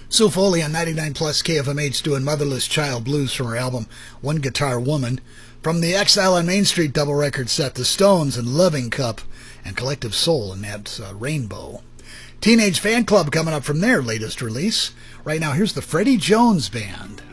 Sue Foley on 99 Plus KFMH doing Motherless Child Blues from her album One Guitar Woman. From the Exile on Main Street double record set, The Stones and Loving Cup, and Collective Soul, and that's Rainbow. Teenage Fan Club coming up from their latest release. Right now, here's the Freddie Jones Band.